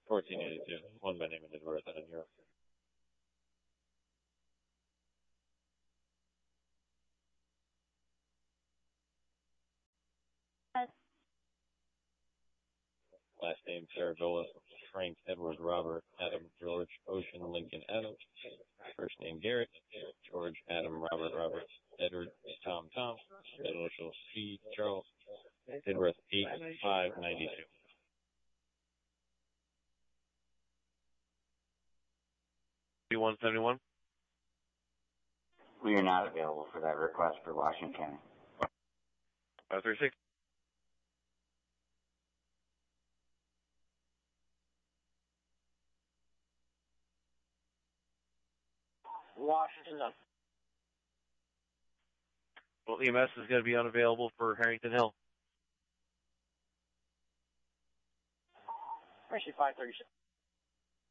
1482. One by name and Edward out in Europe. Last name Saragola, Frank, Edward, Robert, Adam, George, Ocean, Lincoln, Adam. First name Garrett, George, Adam, Robert, Robert, Edward, Tom, Tom. Initials C, Charles. Edworth 8592. B171. We are not available for that request for Washington County. 536. Washington. Well, EMS is going to be unavailable for Harrington Hill. Mercy 536.